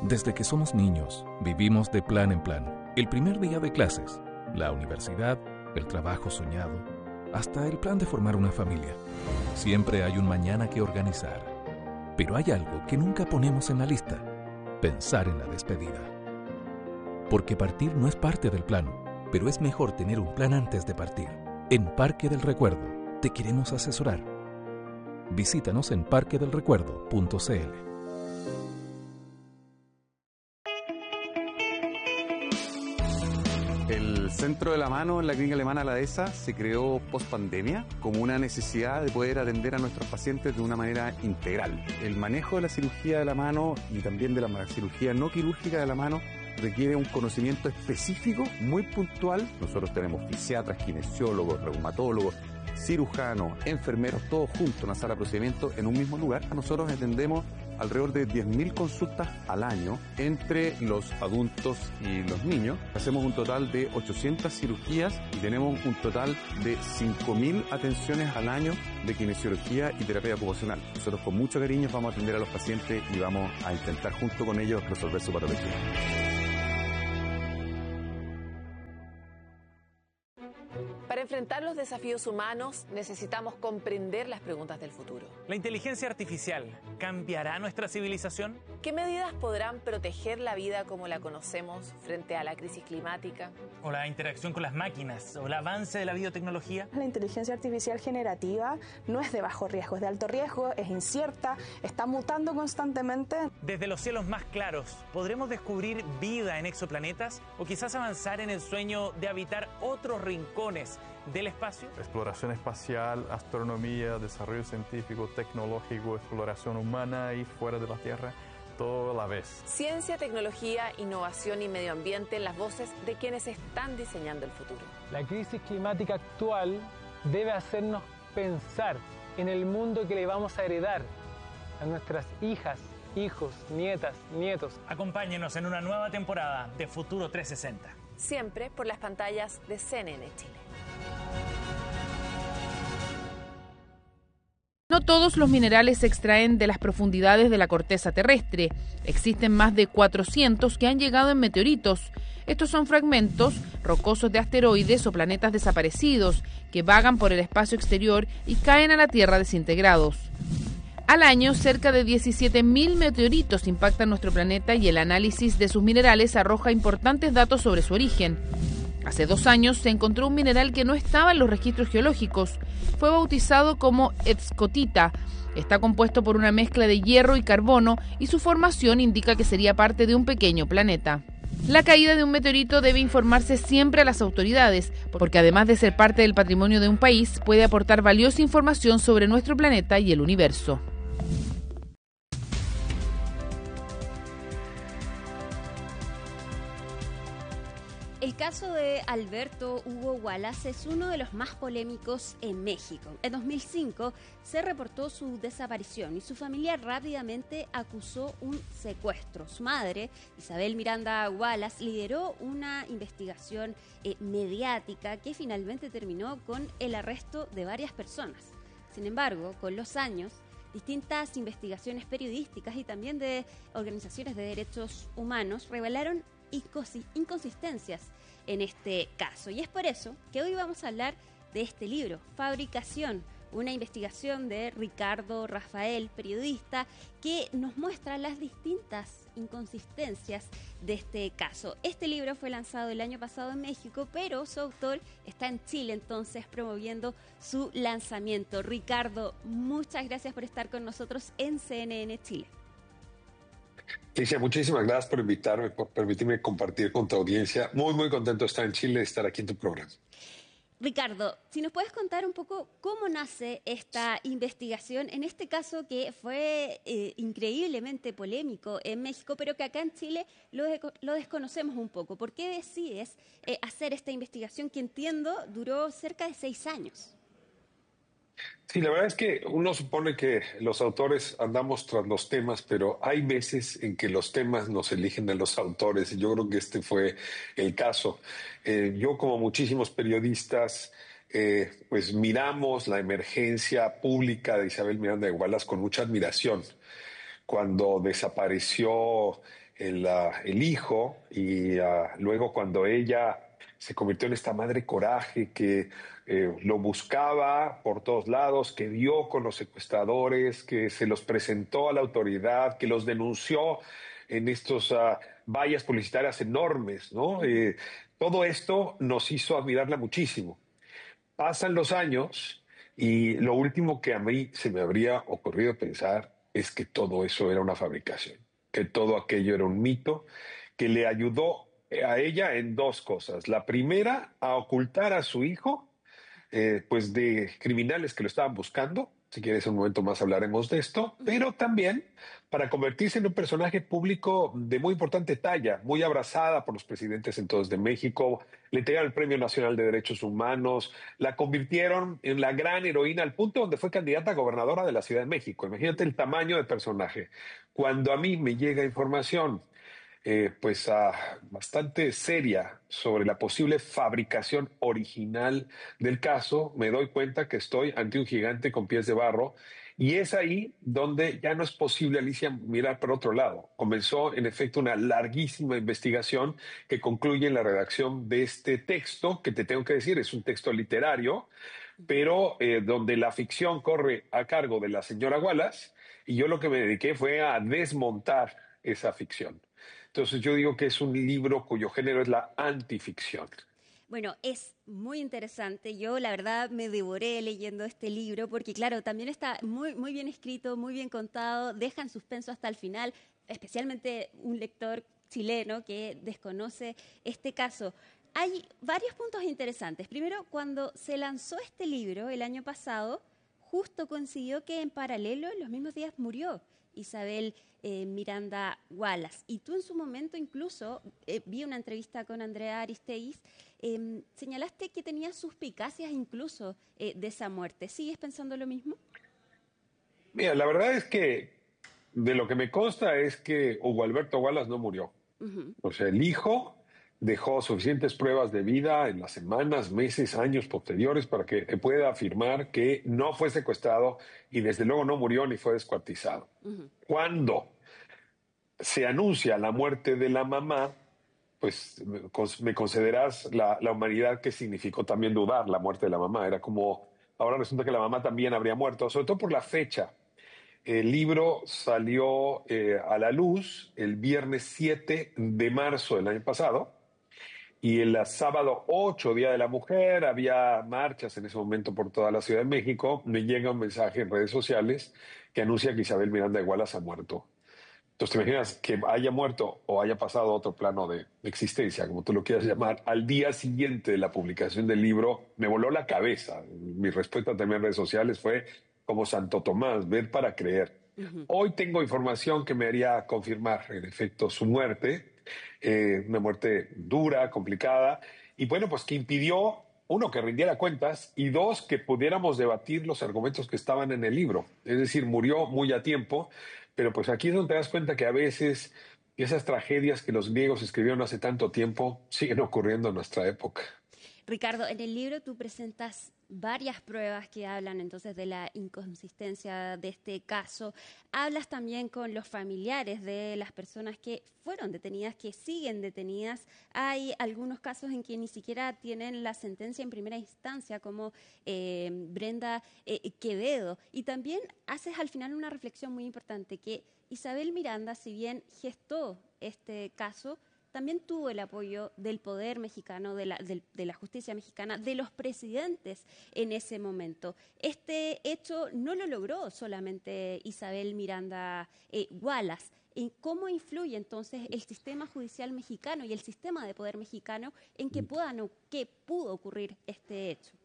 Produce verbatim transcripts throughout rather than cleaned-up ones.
Desde que somos niños, vivimos de plan en plan. El primer día de clases, la universidad, el trabajo soñado, hasta el plan de formar una familia. Siempre hay un mañana que organizar. Pero hay algo que nunca ponemos en la lista: pensar en la despedida. Porque partir no es parte del plan, pero es mejor tener un plan antes de partir. En Parque del Recuerdo te queremos asesorar. Visítanos en parque del recuerdo punto c l. El Centro de la Mano en la Clínica Alemana La Dehesa se creó post pandemia como una necesidad de poder atender a nuestros pacientes de una manera integral. El manejo de la cirugía de la mano y también de la cirugía no quirúrgica de la mano requiere un conocimiento específico, muy puntual. Nosotros tenemos fisiatras, kinesiólogos, reumatólogos, cirujanos, enfermeros, todos juntos en una sala de procedimiento en un mismo lugar. Nosotros atendemos alrededor de diez mil consultas al año entre los adultos y los niños. Hacemos un total de ochocientas cirugías y tenemos un total de cinco mil atenciones al año de kinesiología y terapia ocupacional. Nosotros con mucho cariño vamos a atender a los pacientes y vamos a intentar junto con ellos resolver su patología. Para enfrentar los desafíos humanos necesitamos comprender las preguntas del futuro. ¿La inteligencia artificial cambiará nuestra civilización? ¿Qué medidas podrán proteger la vida como la conocemos frente a la crisis climática? ¿O la interacción con las máquinas? ¿O el avance de la biotecnología? La inteligencia artificial generativa no es de bajo riesgo, es de alto riesgo, es incierta, está mutando constantemente. Desde los cielos más claros, ¿podremos descubrir vida en exoplanetas? ¿O quizás avanzar en el sueño de habitar otros rincones del espacio? Exploración espacial, astronomía, desarrollo científico, tecnológico, exploración humana y fuera de la Tierra, todo a la vez. Ciencia, tecnología, innovación y medio ambiente en las voces de quienes están diseñando el futuro. La crisis climática actual debe hacernos pensar en el mundo que le vamos a heredar a nuestras hijas, hijos, nietas, nietos. Acompáñenos en una nueva temporada de Futuro trescientos sesenta. Siempre por las pantallas de C N N Chile. No todos los minerales se extraen de las profundidades de la corteza terrestre. Existen más de cuatrocientos que han llegado en meteoritos. Estos son fragmentos rocosos de asteroides o planetas desaparecidos que vagan por el espacio exterior y caen a la Tierra desintegrados. Al año, cerca de diecisiete mil meteoritos impactan nuestro planeta y el análisis de sus minerales arroja importantes datos sobre su origen. Hace dos años se encontró un mineral que no estaba en los registros geológicos. Fue bautizado como escotita. Está compuesto por una mezcla de hierro y carbono y su formación indica que sería parte de un pequeño planeta. La caída de un meteorito debe informarse siempre a las autoridades, porque además de ser parte del patrimonio de un país, puede aportar valiosa información sobre nuestro planeta y el universo. El caso de Alberto Hugo Wallace es uno de los más polémicos en México. En dos mil cinco se reportó su desaparición y su familia rápidamente acusó un secuestro. Su madre, Isabel Miranda Wallace, lideró una investigación eh, mediática que finalmente terminó con el arresto de varias personas. Sin embargo, con los años, distintas investigaciones periodísticas y también de organizaciones de derechos humanos revelaron inconsistencias en este caso. Y es por eso que hoy vamos a hablar de este libro, Fabricación, una investigación de Ricardo Rafael, periodista, que nos muestra las distintas inconsistencias de este caso. Este libro fue lanzado el año pasado en México, pero su autor está en Chile, entonces promoviendo su lanzamiento. Ricardo, muchas gracias por estar con nosotros en C N N Chile. Alicia, muchísimas gracias por invitarme, por permitirme compartir con tu audiencia. Muy, muy contento de estar en Chile y estar aquí en tu programa. Ricardo, si nos puedes contar un poco cómo nace esta investigación, en este caso que fue eh, increíblemente polémico en México, pero que acá en Chile lo, de, lo desconocemos un poco. ¿Por qué decides eh, hacer esta investigación que entiendo duró cerca de seis años? Sí, la verdad es que uno supone que los autores andamos tras los temas, pero hay veces en que los temas nos eligen a los autores y yo creo que este fue el caso. Eh, yo, como muchísimos periodistas, eh, pues miramos la emergencia pública de Isabel Miranda de Wallace con mucha admiración. Cuando desapareció el, uh, el hijo y uh, luego cuando ella se convirtió en esta madre coraje que eh, lo buscaba por todos lados, que dio con los secuestradores, que se los presentó a la autoridad, que los denunció en estos uh, vallas publicitarias enormes, ¿no? Eh, todo esto nos hizo admirarla muchísimo. Pasan los años y lo último que a mí se me habría ocurrido pensar es que todo eso era una fabricación, que todo aquello era un mito, que le ayudó a ella en dos cosas. La primera, a ocultar a su hijo, eh, pues de criminales que lo estaban buscando. Si quieres, en un momento más hablaremos de esto, pero también para convertirse en un personaje público de muy importante talla, muy abrazada por los presidentes entonces de México, le entregaron el Premio Nacional de Derechos Humanos, la convirtieron en la gran heroína al punto donde fue candidata a gobernadora de la Ciudad de México. Imagínate el tamaño de personaje. Cuando a mí me llega información Eh, pues uh, bastante seria sobre la posible fabricación original del caso, me doy cuenta que estoy ante un gigante con pies de barro y es ahí donde ya no es posible, Alicia, mirar por otro lado. Comenzó en efecto una larguísima investigación que concluye en la redacción de este texto, que te tengo que decir es un texto literario, pero eh, donde la ficción corre a cargo de la señora Wallace y yo lo que me dediqué fue a desmontar esa ficción. Entonces yo digo que es un libro cuyo género es la antificción. Bueno, es muy interesante. Yo, la verdad, me devoré leyendo este libro porque, claro, también está muy, muy bien escrito, muy bien contado, deja en suspenso hasta el final, especialmente un lector chileno que desconoce este caso. Hay varios puntos interesantes. Primero, cuando se lanzó este libro el año pasado, justo coincidió que en paralelo, en los mismos días, murió Isabel eh, Miranda Wallace. Y tú en su momento incluso, eh, vi una entrevista con Andrea Aristegui, eh, señalaste que tenías suspicacias incluso eh, de esa muerte. ¿Sigues pensando lo mismo? Mira, la verdad es que de lo que me consta es que Hugo Alberto Wallace no murió. Uh-huh. O sea, el hijo dejó suficientes pruebas de vida en las semanas, meses, años posteriores para que pueda afirmar que no fue secuestrado y desde luego no murió ni fue descuartizado. Uh-huh. Cuando se anuncia la muerte de la mamá, pues me concederás la, la humanidad que significó también dudar la muerte de la mamá. Era como, ahora resulta que la mamá también habría muerto, sobre todo por la fecha. El libro salió eh, a la luz el viernes siete de marzo del año pasado. Y el sábado ocho, Día de la Mujer, había marchas en ese momento por toda la Ciudad de México. Me llega un mensaje en redes sociales que anuncia que Isabel Miranda de Wallace ha muerto. Entonces, ¿te imaginas que haya muerto o haya pasado a otro plano de existencia, como tú lo quieras llamar? Al día siguiente de la publicación del libro, me voló la cabeza. Mi respuesta también en redes sociales fue como Santo Tomás, ver para creer. Uh-huh. Hoy tengo información que me haría confirmar, en efecto, su muerte. Eh, una muerte dura, complicada, y bueno, pues que impidió, uno, que rindiera cuentas, y dos, que pudiéramos debatir los argumentos que estaban en el libro. Es decir, murió muy a tiempo, pero pues aquí es donde te das cuenta que a veces esas tragedias que los griegos escribieron hace tanto tiempo siguen ocurriendo en nuestra época. Ricardo, en el libro tú presentas varias pruebas que hablan entonces de la inconsistencia de este caso. Hablas también con los familiares de las personas que fueron detenidas, que siguen detenidas. Hay algunos casos en que ni siquiera tienen la sentencia en primera instancia, como eh, Brenda eh, Quevedo. Y también haces al final una reflexión muy importante, que Isabel Miranda, si bien gestó este caso, también tuvo el apoyo del poder mexicano, de la, de, de la justicia mexicana, de los presidentes en ese momento. Este hecho no lo logró solamente Isabel Miranda eh, Wallace. ¿En cómo influye entonces el sistema judicial mexicano y el sistema de poder mexicano en que, puedan, que pudo ocurrir este hecho?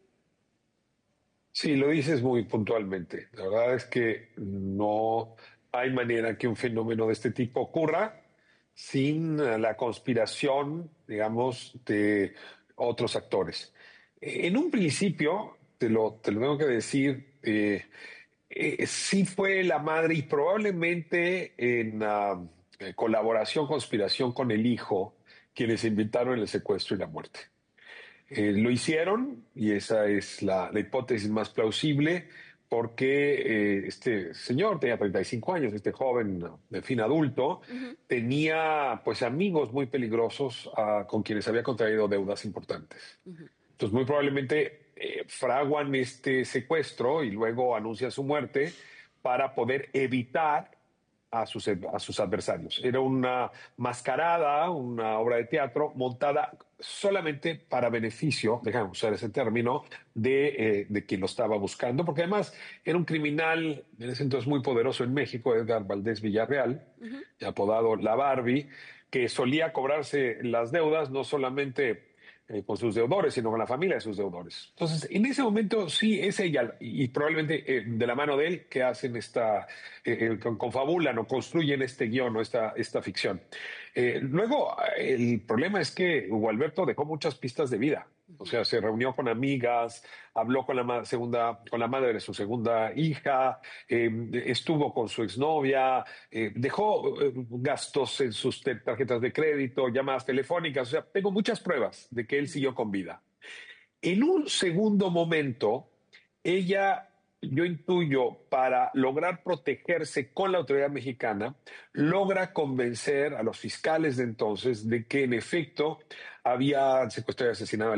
Sí, lo dices muy puntualmente. La verdad es que no hay manera que un fenómeno de este tipo ocurra sin la conspiración, digamos, de otros actores. En un principio, te lo, te lo tengo que decir, eh, eh, sí fue la madre y probablemente en uh, colaboración, conspiración con el hijo, quienes invitaron el secuestro y la muerte. Eh, lo hicieron, y esa es la, la hipótesis más plausible, porque eh, este señor tenía treinta y cinco años, este joven, de fin adulto, uh-huh. tenía pues amigos muy peligrosos uh, con quienes había contraído deudas importantes. Uh-huh. Entonces, muy probablemente eh, fraguan este secuestro y luego anuncian su muerte para poder evitar a sus, a sus adversarios. Era una mascarada, una obra de teatro montada solamente para beneficio, déjame usar ese término, de, eh, de quien lo estaba buscando, porque además era un criminal en ese entonces muy poderoso en México, Edgar Valdés Villarreal, uh-huh. apodado La Barbie, que solía cobrarse las deudas no solamente Eh, con sus deudores, sino con la familia de sus deudores. Entonces, en ese momento sí es ella, y, y probablemente eh, de la mano de él, que hacen esta, eh, con, confabulan o construyen este guión o esta, esta ficción. Eh, luego, el problema es que Hugo Alberto dejó muchas pistas de vida. O sea, se reunió con amigas, habló con la, ma- segunda, con la madre de su segunda hija, eh, estuvo con su exnovia, eh, dejó eh, gastos en sus te- tarjetas de crédito, llamadas telefónicas. O sea, tengo muchas pruebas de que él siguió con vida. En un segundo momento, ella, yo intuyo, para lograr protegerse con la autoridad mexicana, logra convencer a los fiscales de entonces de que en efecto había secuestrado y asesinado a